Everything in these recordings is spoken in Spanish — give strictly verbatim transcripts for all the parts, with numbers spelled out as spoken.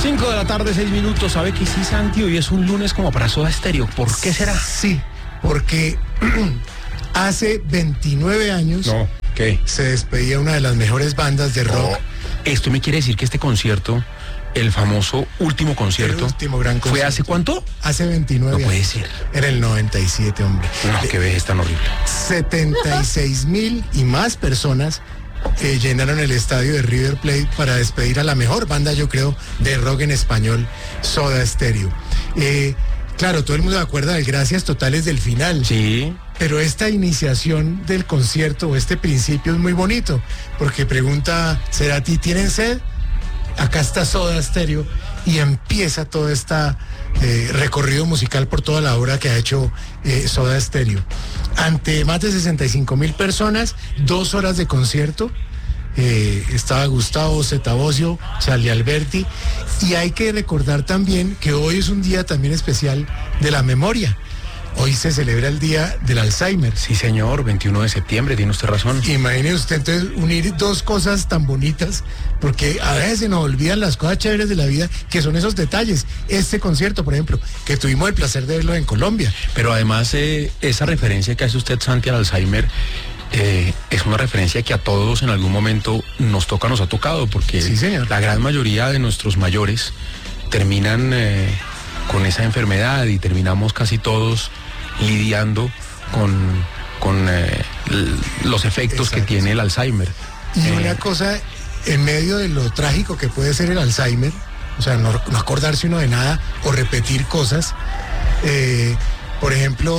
cinco de la tarde, seis minutos. ¿Sabe que sí, Santi? Hoy es un lunes como para Soda Stereo. ¿Por qué será? Sí, porque hace veintinueve años No, ¿qué? se despedía una de las mejores bandas de rock. Oh, esto me quiere decir que este concierto, el famoso último concierto, El último gran ¿fue concierto. hace cuánto? Hace veintinueve No puede años. ser. Era el noventa y siete, hombre. No, qué vejez tan horrible. setenta y seis mil y más personas eh, llenaron el estadio de River Plate para despedir a la mejor banda, yo creo, de rock en español, Soda Stereo. Eh, claro, todo el mundo se acuerda del Gracias Totales del final. Sí. Pero esta iniciación del concierto o este principio es muy bonito, porque pregunta Cerati, ¿tienen sed? Acá está Soda Stereo y empieza todo este eh, recorrido musical por toda la obra que ha hecho eh, Soda Stereo. Ante más de sesenta y cinco mil personas, dos horas de concierto. Eh, estaba Gustavo Cetabosio, Charlie Alberti, y hay que recordar también que hoy es un día también especial de la memoria. Hoy se celebra el día del Alzheimer. Sí, señor, veintiuno de septiembre, tiene usted razón. Imagine usted entonces unir dos cosas tan bonitas, porque a veces se nos olvidan las cosas chéveres de la vida, que son esos detalles. Este concierto, por ejemplo, que tuvimos el placer de verlo en Colombia. Pero además, eh, esa referencia que hace usted, Santi, al Alzheimer, eh, es una referencia que a todos en algún momento nos toca, nos ha tocado, porque Sí, señor. la gran mayoría de nuestros mayores terminan eh, con esa enfermedad y terminamos casi todos lidiando con, con eh, l- los efectos Exacto. que tiene el Alzheimer. Y Eh, una cosa, en medio de lo trágico que puede ser el Alzheimer, o sea, no, no acordarse uno de nada o repetir cosas, eh, por ejemplo,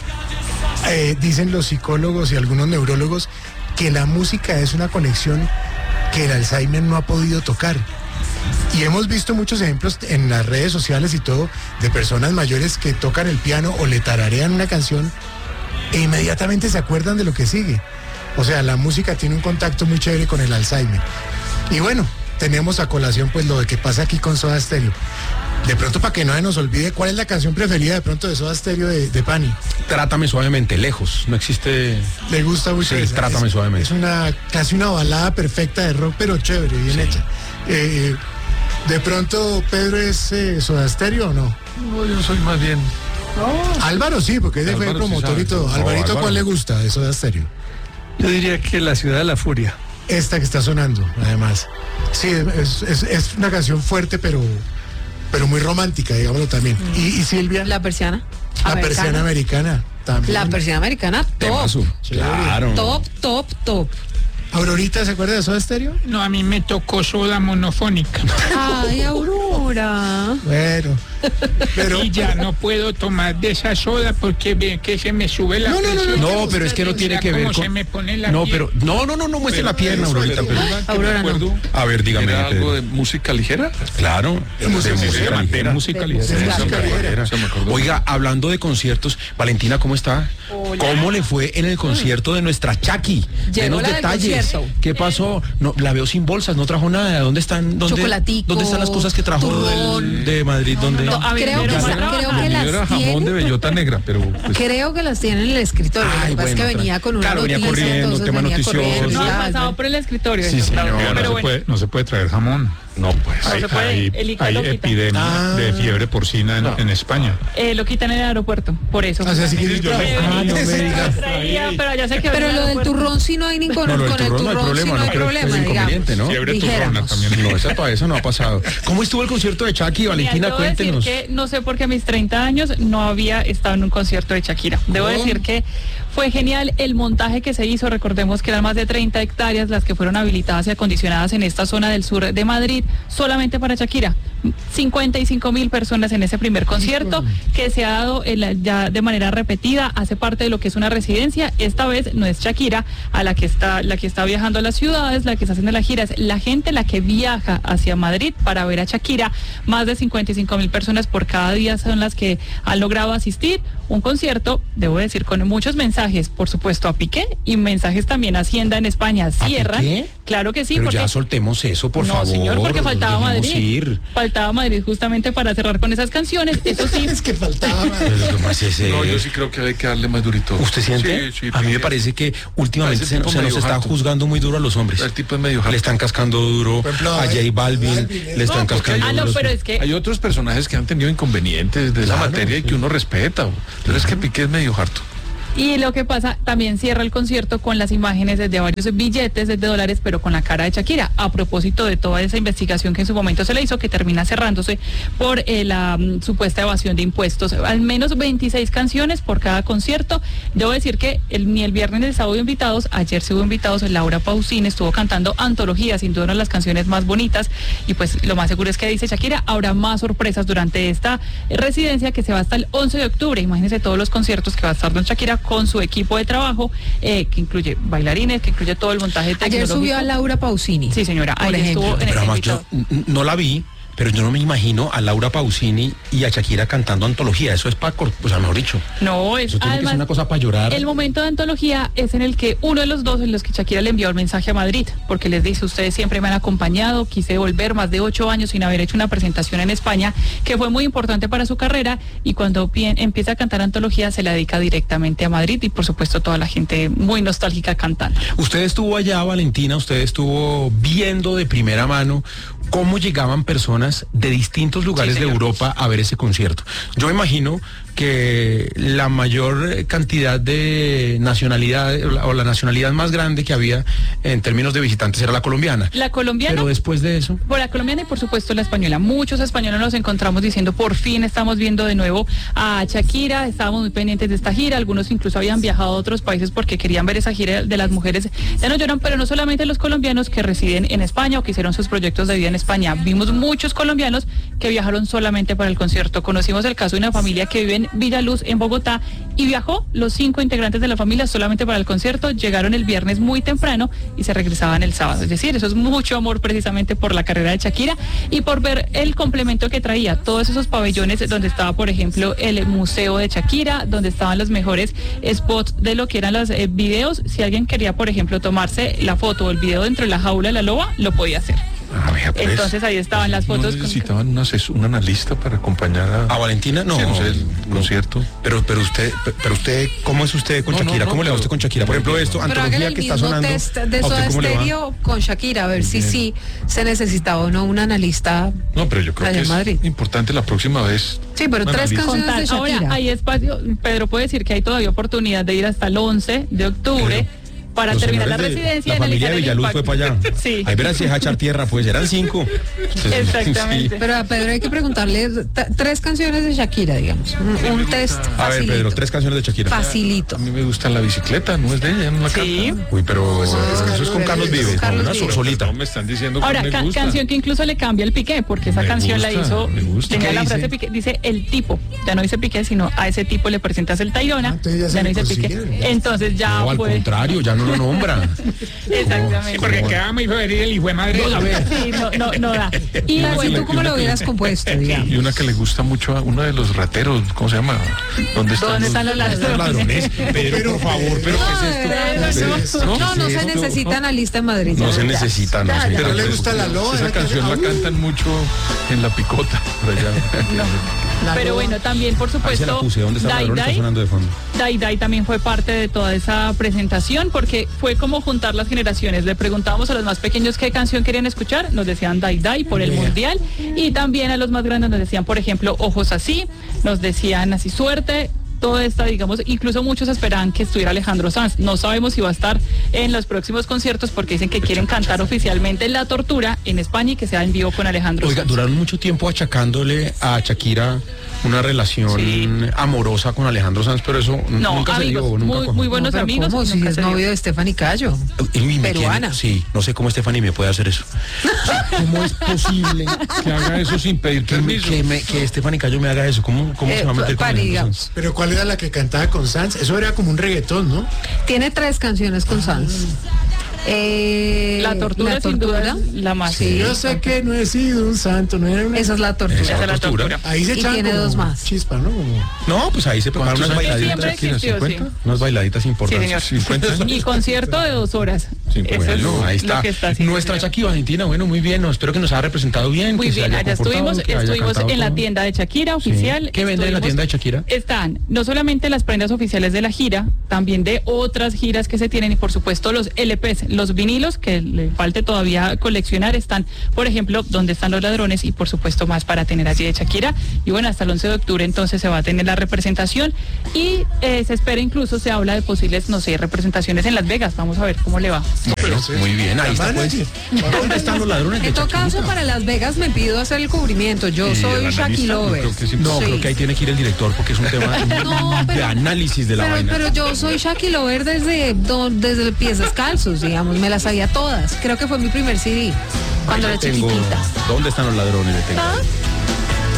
eh, dicen los psicólogos y algunos neurólogos que la música es una conexión que el Alzheimer no ha podido tocar. Y hemos visto muchos ejemplos en las redes sociales y todo de personas mayores que tocan el piano o le tararean una canción e inmediatamente se acuerdan de lo que sigue. O sea, la música tiene un contacto muy chévere con el Alzheimer. Y bueno, tenemos a colación pues lo de que pasa aquí con Soda Stereo. De pronto, para que no se nos olvide, ¿cuál es la canción preferida de pronto de Soda Stereo de, de Pani? Trátame suavemente, lejos. No existe. Le gusta mucho. Sí, esa. Trátame Es- suavemente. Es una, casi una balada perfecta de rock, pero chévere, bien Sí. hecha. Eh, de pronto, ¿Pedro es eh, Soda Stereo o no? No, yo soy más bien. Álvaro sí, porque él fue Álvaro sí promotor sabe. y todo. No, Alvarito, Álvaro. ¿cuál le gusta de Soda Stereo? Yo diría que La Ciudad de la Furia. Esta que está sonando, además. Sí, es, es, es una canción fuerte, pero, pero muy romántica, digámoslo también. ¿Y, y Silvia? La persiana. La americana. persiana americana, también. La persiana americana, top. Temazo. Chévere. Claro. Top, top, top. Aurorita, ¿se acuerda de Soda Stereo? No, a mí me tocó soda monofónica. Ay, Aurora. Bueno, pero... Y ya no puedo tomar de esa soda porque ve que se me sube la No, no, no, presión. No, pero es que no tiene Mira que ver cómo con. se me pone la No, piel. pero. No, no, no, no muestre la pierna, Aurorita. pero- Aurora, no. A ver, dígame. ¿Era algo Pedro. de música ligera? Claro, de música ligera. ligera. Música De ligera. música Música ligera. ligera. Se me acordó. Oiga, hablando de conciertos, Valentina, ¿cómo está? Hola. ¿Cómo le fue en el concierto de nuestra Chucky? Llegó Denos la del detalles. concierto. ¿Qué pasó? No, la veo sin bolsas, no trajo nada. ¿Dónde están? ¿Dónde, Chocolatico, ¿Dónde están las cosas que trajo turrón. del- de Madrid? ¿Dónde? no, a ver, Creo que, pero sa- bueno, creo Lo que mío era las jamón de tiene. bellota negra, pero pues, Creo que las tiene en el escritorio. Ay, Lo que pasa es bueno, que venía tra- con una claro, venía noticia, corriendo, entonces tema venía noticioso. corriendo, No ya, ha pasado ya. por el escritorio. Sí, eso, señor. claro. no, Pero se bueno, puede, no se puede traer jamón. No, pues. No Hay, se puede, hay- el ICA hay lo quita. epidemia Ah. de fiebre porcina en, en España. eh, lo quitan en el aeropuerto, por eso. O sea, si quieres, yo- Eh, Ah, no me diga. traía, pero ya sé que Pero lo del turrón sí no hay ningún No, lo del con el turrón no hay turrón sí problema, no no hay creo que problema, sea inconveniente, digamos. ¿no? Fiebre Dijéramos. turrona también. No, esa todavía eso no ha pasado. ¿Cómo estuvo el concierto de Chucky, Valentina? Mira, debo decir Cuéntenos. que no sé por qué a mis treinta años no había estado en un concierto de Shakira. Debo ¿Cómo? decir que fue genial el montaje que se hizo. Recordemos que eran más de treinta hectáreas las que fueron habilitadas y acondicionadas en esta zona del sur de Madrid solamente para Shakira. cincuenta y cinco mil personas en ese primer concierto que se ha dado en la- ya de manera repetida, hace parte de lo que es una residencia. Esta vez no es Shakira a la que está la que está viajando a las ciudades, la que está haciendo la gira, es la gente la que viaja hacia Madrid para ver a Shakira. Más de cincuenta y cinco mil personas por cada día son las que han logrado asistir. Un concierto, debo decir, con muchos mensajes mensajes, por supuesto, a Piqué y mensajes también a Hacienda en España. Cierran. Piqué? Claro que sí. Pero porque... ya soltemos eso, por no, favor. señor, porque faltaba dejemos Madrid. ir. Faltaba Madrid justamente para cerrar con esas canciones. Eso sí. Es que faltaba. Pero, ¿cómo es ese? No, yo sí creo que hay que darle más durito. ¿Usted siente? Sí, sí, a mí me Piqué. parece que últimamente Ese se, tipo se nos medio está harto. juzgando muy duro a los hombres. El tipo es medio Le harto. están cascando duro Por ejemplo, a J Balvin, Balvin, Balvin, le están no, porque cascando Ah, no, duro. pero es que Hay otros personajes que han tenido inconvenientes de esa Claro, materia y sí. que uno respeta, pero es que Piqué es medio harto. Y lo que pasa, también cierra el concierto con las imágenes de varios billetes de dólares, pero con la cara de Shakira, a propósito de toda esa investigación que en su momento se le hizo, que termina cerrándose por eh, la um, supuesta evasión de impuestos. Al menos veintiséis canciones por cada concierto. Debo decir que el, ni el viernes ni el sábado invitados, ayer se hubo invitados, Laura Pausini estuvo cantando Antología, sin duda una de las canciones más bonitas, y pues lo más seguro es que dice Shakira, habrá más sorpresas durante esta residencia que se va hasta el once de octubre. Imagínense todos los conciertos que va a estar don Shakira con su equipo de trabajo, eh, que incluye bailarines, que incluye todo el montaje Ayer tecnológico. subió a Laura Pausini. Sí, señora, por ahí ejemplo. estuvo en Pero el además yo invitado. n- no la vi, pero yo no me imagino a Laura Pausini y a Shakira cantando Antología. Eso es para, o sea, mejor dicho. No, es Eso tiene que además, ser una cosa para llorar. el momento de antología es en el que uno de los dos, en los que Shakira le envió el mensaje a Madrid, porque les dice, ustedes siempre me han acompañado, quise volver más de ocho años sin haber hecho una presentación en España, que fue muy importante para su carrera, y cuando pie- empieza a cantar antología se la dedica directamente a Madrid, y por supuesto toda la gente muy nostálgica cantando. Usted estuvo allá, Valentina, usted estuvo viendo de primera mano cómo llegaban personas de distintos lugares Sí, de señor. Europa a ver ese concierto. Yo me imagino que la mayor cantidad de nacionalidad o la, o la nacionalidad más grande que había en términos de visitantes era la colombiana. La colombiana... Pero después de eso, Por la colombiana y por supuesto la española. Muchos españoles nos encontramos diciendo, por fin estamos viendo de nuevo a Shakira, estábamos muy pendientes de esta gira, algunos incluso habían viajado a otros países porque querían ver esa gira de las mujeres. Ya no lloran, pero no solamente los colombianos que residen en España o que hicieron sus proyectos de vida en España. Vimos muchos colombianos que viajaron solamente para el concierto. Conocimos el caso de una familia que vive en Villaluz, en Bogotá, y viajó los cinco integrantes de la familia solamente para el concierto. Llegaron el viernes muy temprano y se regresaban el sábado. Es decir, eso es mucho amor precisamente por la carrera de Shakira y por ver el complemento que traía. Todos esos pabellones donde estaba, por ejemplo, el museo de Shakira, donde estaban los mejores spots de lo que eran los eh, videos. Si alguien quería, por ejemplo, tomarse la foto o el video dentro de la jaula de la loba, lo podía hacer. ah, vea, pues, Entonces ahí estaban las ¿No fotos. con- necesitaban un, ases- un analista para acompañar a, a Valentina no, Sí, no sé, el no. concierto? Pero, pero usted, pero usted, ¿cómo es usted con No, no, Shakira? no, ¿Cómo le va pero- usted con Shakira? Por ejemplo, esto, Pero hágale Antología el que está mismo sonando. test ¿a de usted Soda cómo le va? Stereo con Shakira, a ver si sí se necesitaba o no un analista. No, pero yo creo allá que en es Madrid. importante la próxima vez. Sí, pero un tres analista. canciones Contar. de Shakira. Ahora hay espacio, Pedro puede decir que hay todavía oportunidad de ir hasta el once de octubre para Los terminar la señores de- residencia. La y familia analizar de el Villaluz fue impacto. para allá. Sí. Ahí verás si deja echar tierra, pues eran cinco. Exactamente. Pero a Pedro hay que preguntarle t- tres canciones de Shakira, digamos. Un, un test A ver, facilito. Pedro, tres canciones de Shakira. Facilito. A mí me gusta la bicicleta, no es de ella, no la Sí. canta. Uy, pero Eso es eso es Carlos con Carlos Vives. Vives, Carlos no, una Vives. solita. No me están diciendo Ahora, que me ca- gusta. canción que incluso le cambia el Piqué, porque esa Me canción la gusta, hizo, me gusta. tenía ¿Qué la dice? frase Piqué, dice el tipo, ya no dice Piqué, sino a ese tipo le presentas el Tayrona, Ah, entonces ya se ya no le dice Piqué. consiguieron. Entonces ya No, al fue. contrario, ya no lo nombra. Exactamente. Sí, porque quedaba muy febril el hijo de madre. Sí, no, no, no da. Y Pero, ¿y bueno, tú cómo lo hubieras compuesto, digamos? Y una que le gusta mucho a uno de los rateros, ¿cómo se llama? ¿Dónde están, ¿dónde los- están los Los ladrones. Pedro, por favor, pero No, ¿qué de es esto? verdad, ¿Qué es no, esto? no, ¿Qué no es se esto? necesita analista en Madrid. No ya, se ya. necesita, no Ya, se ya. ¿No le gusta la loba? Esa canción la cantan mucho en la picota. por allá. La pero loba. bueno, también por Ahí se la supuesto, puse, ¿dónde está el Dai ladrón? Está Dai, sonando de fondo. Dai Dai también fue parte de toda esa presentación porque fue como juntar las generaciones. Le preguntábamos a los más pequeños qué canción querían escuchar, nos decían Dai Dai por el Vea. Mundial, y también a los más grandes nos decían, por ejemplo, Ojos Así, nos decían Así Suerte. Toda esta, digamos, incluso muchos esperaban que estuviera Alejandro Sanz. No sabemos si va a estar en los próximos conciertos porque dicen que quieren cantar oficialmente La Tortura en España y que sea en vivo con Alejandro Oiga, Sanz. duraron mucho tiempo achacándole a Shakira una relación Sí. amorosa con Alejandro Sanz, pero eso n- No, nunca se amigos, dio, nunca muy, cuajó. muy buenos No, pero amigos. ¿cómo? y Si nunca es se dio. novio de Stephanie Cayo. Uy, me Peruana. quiere- Sí, no sé cómo Stephanie me puede hacer eso. O sea, ¿cómo es posible Que haga eso sin pedir que, me- permiso. que, me- que Stephanie Cayo me haga eso? ¿Cómo, cómo Eh, se va a meter con Pani, Alejandro digamos. Sanz? Pero ¿cuál era la que cantaba con Sanz? Eso era como un reggaetón, ¿no? Tiene tres canciones con Sanz. Eh, La tortura, la sin duda, tortura. es la más. Sí. Yo sé que no he sido un santo, no era una... Esa es la tortura. Esa es la tortura. Ahí se Y echan tiene como dos más. chispa, ¿no? Como... No, pues ahí se preparan unas ¿Cuántos años siempre bailaditas. existió, ¿cincuenta? sí. Unas bailaditas Sí, importantes. señor. cincuenta años. Y concierto de dos horas. Sí, Eso Bueno, es ahí lo está. que está haciendo, Nuestra señor. Shakira Valentina, bueno, muy bien. No, espero que nos haya representado bien. Muy que se bien, haya allá comportado, estuvimos, que haya estuvimos cantado en la todo. tienda de Shakira Sí. oficial. ¿Qué venden en la Estuvimos- tienda de Shakira? Están no solamente las prendas oficiales de la gira, también de otras giras que se tienen y por supuesto los L Pes, los vinilos que le falte todavía coleccionar están, por ejemplo, Donde están los ladrones y por supuesto más para tener allí de Shakira. Y bueno, hasta el once de octubre entonces se va a tener la representación y eh, se espera incluso, se habla de posibles, no sé, representaciones en Las Vegas. Vamos a ver cómo le va. Bueno, muy bien, ahí está Van pues. allí. ¿Dónde están los ladrones de En todo Shakira? caso, para Las Vegas me pido hacer el cubrimiento. Yo Y el soy analista, Shaki yo Lover. creo que es No, Sí. creo que ahí tiene que ir el director porque es un tema No, de pero- análisis de la Pero, vaina. pero yo soy Shaki Lover desde, do- desde pies descalzos, digamos. Me las sabía todas. Creo que fue mi primer C D cuando Ahí era tengo- chiquitita. ¿Dónde están los ladrones de Tengo? ¿Ah?